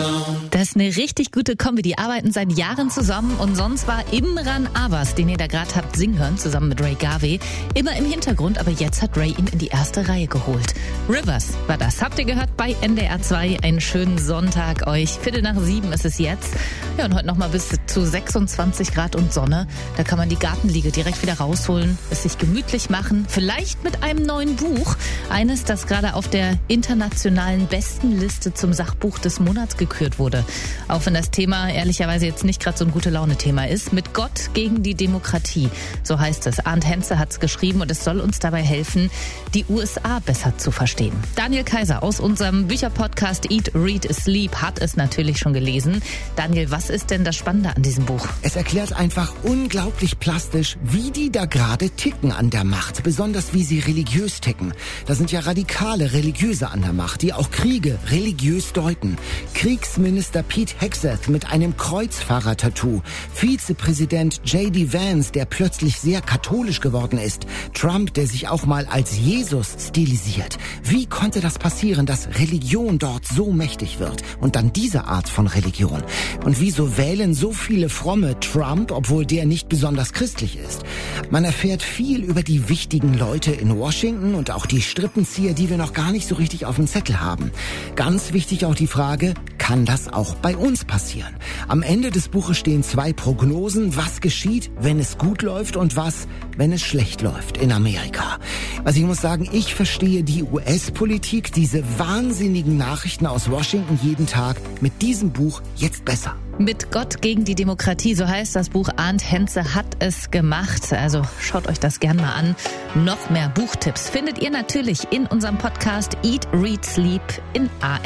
Das ist eine richtig gute Kombi. Die arbeiten seit Jahren zusammen und sonst war Imran Abbas, den ihr da gerade habt singen hören, zusammen mit Ray Garvey, immer im Hintergrund, aber jetzt hat Ray ihn in die erste Reihe geholt. Rivers war das. Habt ihr gehört bei NDR 2. Einen schönen Sonntag euch. 6:45 ist es jetzt. Ja, und heute nochmal bis zu 26 Grad und Sonne. Da kann man die Gartenliege direkt wieder rausholen, es sich gemütlich machen. Vielleicht mit einem neuen Buch. Eines, das gerade auf der internationalen Bestenliste zum Sachbuch des Monats gekürt wurde. Auch wenn das Thema ehrlicherweise jetzt nicht gerade so ein Gute-Laune-Thema ist. Mit Gott gegen die Demokratie. So heißt es. Arndt Henze hat es geschrieben und es soll uns dabei helfen, die USA besser zu verstehen. Daniel Kaiser aus unserem Bücherpodcast Eat, Read, Sleep hat es natürlich schon gelesen. Daniel, was ist denn das Spannende an diesem Buch? Es erklärt einfach unglaublich plastisch, wie die da gerade ticken an der Macht. Besonders wie sie religiös ticken. Da sind ja radikale Religiöse an der Macht, die auch Kriege religiös deuten. Kriegsminister Pete Hegseth mit einem Kreuzfahrer-Tattoo. Vizepräsident J.D. Vance, der plötzlich sehr katholisch geworden ist. Trump, der sich auch mal als Jesus stilisiert. Wie konnte das passieren, dass Religion dort so mächtig wird? Und dann diese Art von Religion. Und wieso wählen so viele Fromme Trump, obwohl der nicht besonders christlich ist? Man erfährt viel über die wichtigen Leute in Washington und auch die Strippenzieher, die wir noch gar nicht so richtig auf dem Zettel haben. Ganz wichtig auch die Frage, kann das auch bei uns passieren? Am Ende des Buches stehen 2 Prognosen, was geschieht, wenn es gut läuft und was, wenn es schlecht läuft in Amerika. Also ich muss sagen, ich verstehe die US-Politik, diese wahnsinnigen Nachrichten aus Washington jeden Tag mit diesem Buch jetzt besser. Mit Gott gegen die Demokratie, so heißt das Buch. Arndt Henze hat es gemacht. Also schaut euch das gern mal an. Noch mehr Buchtipps findet ihr natürlich in unserem Podcast Eat, Read, Sleep in ARD.